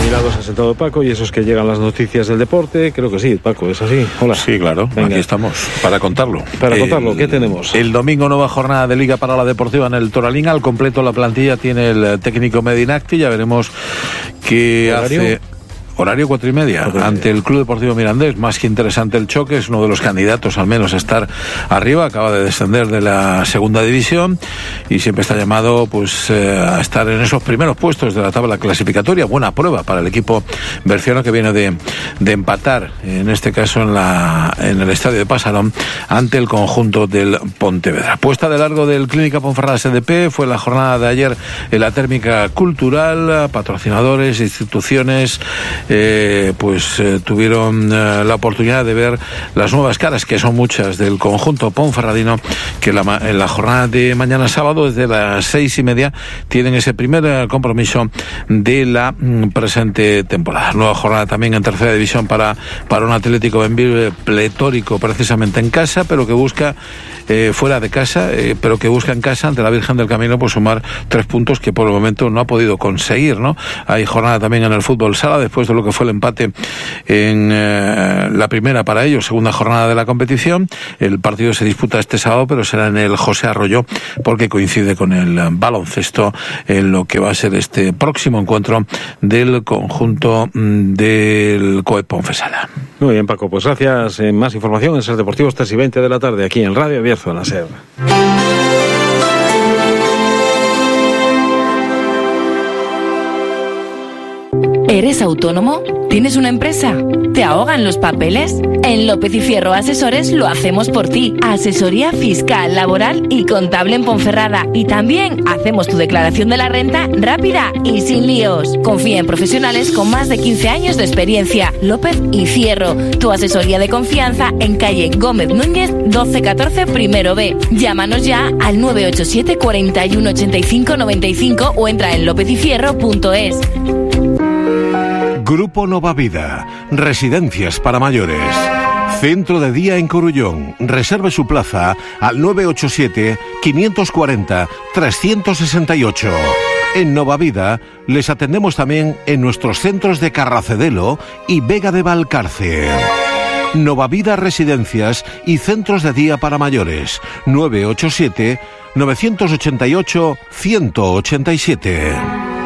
mi lado se ha sentado Paco y eso es que llegan las noticias del deporte. Creo que sí, Paco, ¿es así? Hola. Sí, claro, venga. Aquí estamos para contarlo. ¿Qué tenemos? El domingo nueva jornada de Liga para la Deportiva en el Toralín. Al completo la plantilla tiene el técnico Medinacti. Ya veremos qué hace. Horario 4:30, ante el Club Deportivo Mirandés. Más que interesante el choque, es uno de los candidatos al menos a estar arriba, acaba de descender de la segunda división y siempre está llamado pues a estar en esos primeros puestos de la tabla clasificatoria. Buena prueba para el equipo berciano, que viene de empatar, en este caso en el estadio de Pasarón, ante el conjunto del Pontevedra. Puesta de largo del Clínica Ponferrada SDP fue la jornada de ayer en la térmica cultural. Patrocinadores, instituciones tuvieron la oportunidad de ver las nuevas caras, que son muchas, del conjunto ponferradino, que en la jornada de mañana sábado, desde las 6:30, tienen ese primer compromiso de la presente temporada. Nueva jornada también en tercera división para un Atlético Benvibre pletórico precisamente en casa, pero que busca fuera de casa, pero que busca en casa ante la Virgen del Camino pues sumar 3 puntos que por el momento no ha podido conseguir, ¿no? Hay jornada también en el fútbol sala después de lo que fue el empate en la primera para ellos, segunda jornada de la competición. El partido se disputa este sábado, pero será en el José Arroyo, porque coincide con el baloncesto en lo que va a ser este próximo encuentro del conjunto del COE Ponfesala. Muy bien, Paco, pues gracias. Más información en Ser Deportivos, 3:20 de la tarde, aquí en Radio Bierzo, en la SER. ¿Eres autónomo? ¿Tienes una empresa? ¿Te ahogan los papeles? En López y Fierro Asesores lo hacemos por ti. Asesoría fiscal, laboral y contable en Ponferrada. Y también hacemos tu declaración de la renta rápida y sin líos. Confía en profesionales con más de 15 años de experiencia. López y Fierro, tu asesoría de confianza en calle Gómez Núñez 1214 primero B. Llámanos ya al 987 41 85 95 o entra en lopezifierro.es. Grupo Nova Vida, residencias para mayores. Centro de día en Corullón. Reserve su plaza al 987-540-368. En Nova Vida les atendemos también en nuestros centros de Carracedelo y Vega de Valcarce. Nova Vida Residencias y Centros de Día para Mayores. 987-988-187.